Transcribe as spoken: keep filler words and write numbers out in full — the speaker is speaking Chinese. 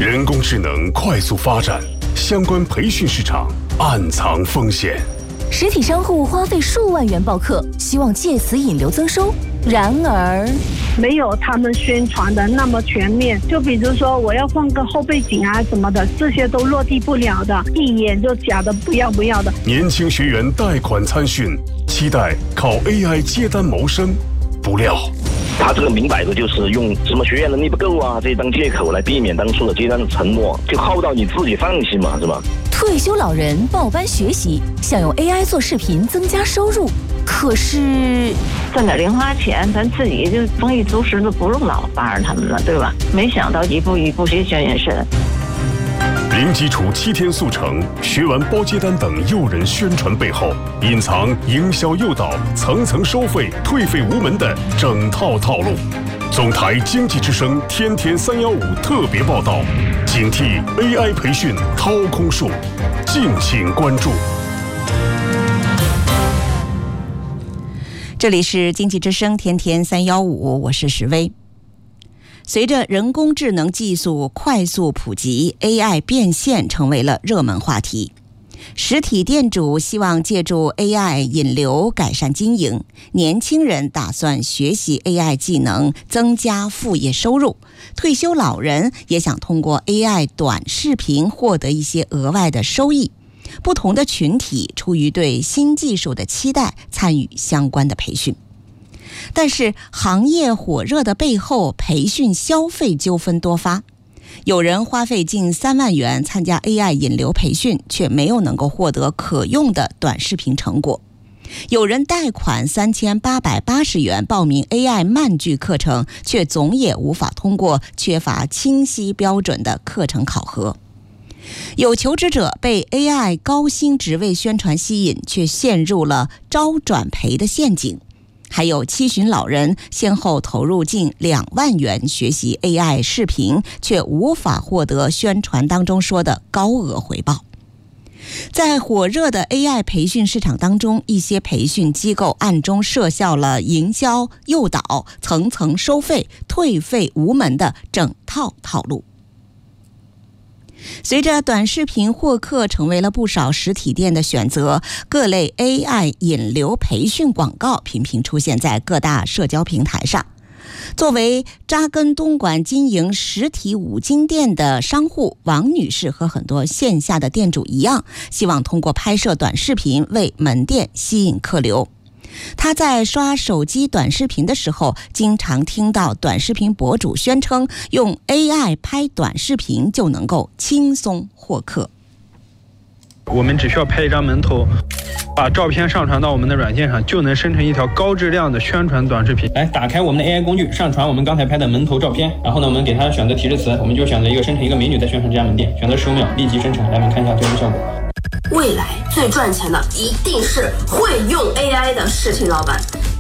人工智能快速发展，相关培训市场暗藏风险。 实体商户花费数万元报课，希望借此引流增收。然而， 没有他们宣传的那么全面。就比如说，我要放个后背景啊什么的，这些都落地不了的，一眼就假的不要不要的。 年轻学员贷款参训，期待靠 A I 接单谋生，不料他这个明摆着就是用什么学员能力不够啊这当借口来避免当初的接单的承诺，就耗到你自己放弃嘛，是吧？ 退休老人报班学习，想用 A I 做视频增加收入，可是挣点零花钱，咱自己就丰衣足食，就不用老帮着他们了，对吧？没想到一步一步越陷越深。 零基础七天速成，学完包接单等诱人宣传背后，隐藏营销诱导、层层收费、退费无门的整套套路。总台经济之声天天三幺五特别报道，警惕 A I 培训掏空术，敬请关注。 这里是经济之声天天三幺五，我是石薇。随着人工智能技术快速普及 ，A I 变现成为了热门话题。实体店主希望借助 A I 引流改善经营，年轻人打算学习 A I 技能增加副业收入，退休老人也想通过 A I 短视频获得一些额外的收益。不同的群体出于对新技术的期待，参与相关的培训。但是行业火热的背后，培训消费纠纷多发。有人花费近三万元参加 A I 引流培训，却没有能够获得可用的短视频成果。有人贷款三千八百八十元报名 A I 慢句课程，却总也无法通过缺乏清晰标准的课程考核。有求职者被 A I 高薪职位宣传吸引，却陷入了招转赔的陷阱。还有七旬老人先后投入近两万元学习 A I 视频，却无法获得宣传当中说的高额回报。在火热的 A I 培训市场当中，一些培训机构暗中设下了营销诱导、层层收费、退费无门的整套套路。随着短视频获客成为了不少实体店的选择，各类 A I 引流培训广告频频出现在各大社交平台上。作为扎根东莞经营实体五金店的商户，王女士和很多线下的店主一样，希望通过拍摄短视频为门店吸引客流。他在刷手机短视频的时候，经常听到短视频博主宣称用 A I 拍短视频就能够轻松获客。 我们只需要拍一张门头，把照片上传到我们的软件上，就能生成一条高质量的宣传短视频。 来，打开我们的 A I 工具，上传我们刚才拍的门头照片，然后呢，我们给它选择提示词，我们就选择一个生成一个美女在宣传这家门店，选择十五秒立即生成。来，我们看一下最终效果。 未来最赚钱的一定是会用 A I 的视频老板。